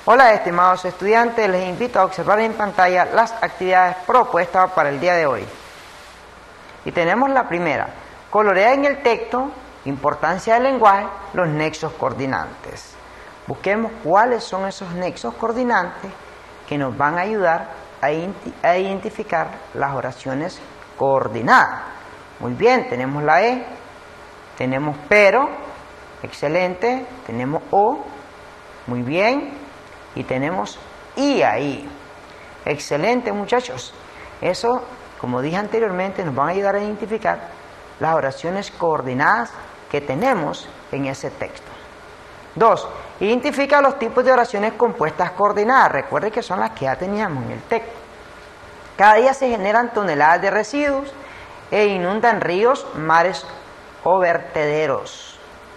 Hola estimados estudiantes, les invito a observar en pantalla las actividades propuestas para el día de hoy. Y tenemos la primera: colorea en el texto, importancia del lenguaje, los nexos coordinantes. Busquemos cuáles son esos nexos coordinantes que nos van a ayudar a identificar las oraciones coordinadas. Muy bien, tenemos la E, tenemos pero, excelente, tenemos O, muy bien, y tenemos y ahí. Excelente, muchachos. Eso, como dije anteriormente, nos van a ayudar a identificar las oraciones coordinadas que tenemos en ese texto. 2. Identifica los tipos de oraciones compuestas coordinadas. Recuerde que son las que ya teníamos en el texto. Cada día se generan toneladas de residuos e inundan ríos, mares o vertederos.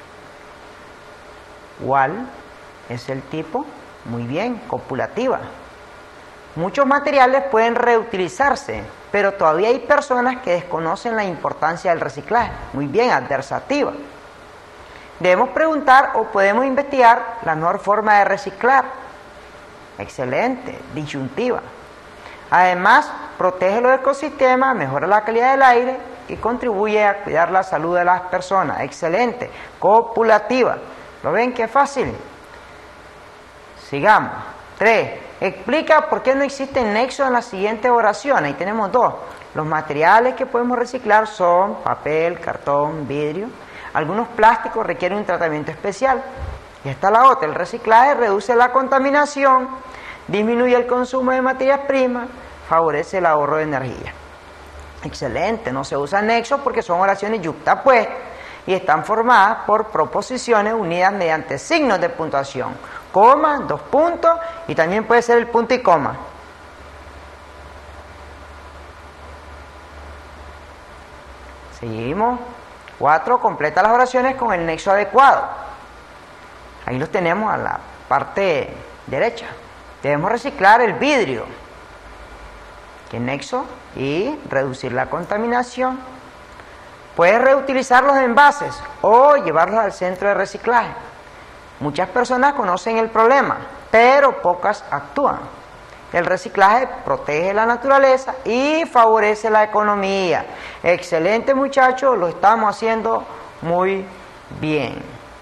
¿Cuál es el tipo? Muy bien, copulativa. Muchos materiales pueden reutilizarse, pero todavía hay personas que desconocen la importancia del reciclaje. Muy bien, adversativa. Debemos preguntar o podemos investigar la mejor forma de reciclar. Excelente, disyuntiva. Además, protege los ecosistemas, mejora la calidad del aire y contribuye a cuidar la salud de las personas. Excelente, copulativa. ¿Lo ven qué fácil? Sigamos. 3. Explica por qué no existen nexos en la siguiente oración. Ahí tenemos 2. Los materiales que podemos reciclar son papel, cartón, vidrio. Algunos plásticos requieren un tratamiento especial. Y está la otra. El reciclaje reduce la contaminación, disminuye el consumo de materias primas, favorece el ahorro de energía. Excelente. No se usan nexos porque son oraciones yuxtapuestas y están formadas por proposiciones unidas mediante signos de puntuación, coma, 2 puntos, y también puede ser el punto y coma. Seguimos. 4. Completa las oraciones con el nexo adecuado. Ahí los tenemos a la parte derecha. Debemos reciclar el vidrio. ¿Qué nexo? Y reducir la contaminación. Puedes reutilizar los envases o llevarlos al centro de reciclaje. Muchas personas conocen el problema, pero pocas actúan. El reciclaje protege la naturaleza y favorece la economía. Excelente, muchachos, lo estamos haciendo muy bien.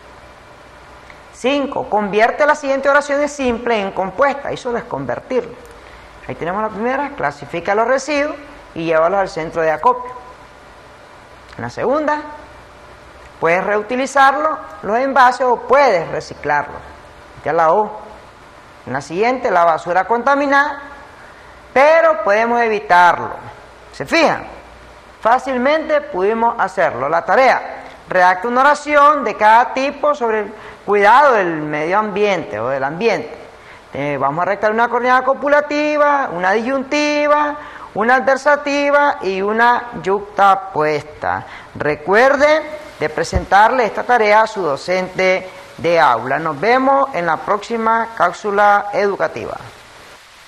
5. Convierte las siguientes oraciones simples en compuestas. Eso es convertirlo. Ahí tenemos la primera: clasifica los residuos y llévalos al centro de acopio. En la segunda, puedes reutilizarlo, los envases, o puedes reciclarlo. Ya la O. En la siguiente, la basura contaminada, pero podemos evitarlo. ¿Se fijan? Fácilmente pudimos hacerlo. La tarea: redacta una oración de cada tipo sobre el cuidado del medio ambiente o del ambiente. Vamos a redactar una coordinada copulativa, una disyuntiva, una adversativa y una yuxtapuesta. Recuerde de presentarle esta tarea a su docente de aula. Nos vemos en la próxima cápsula educativa.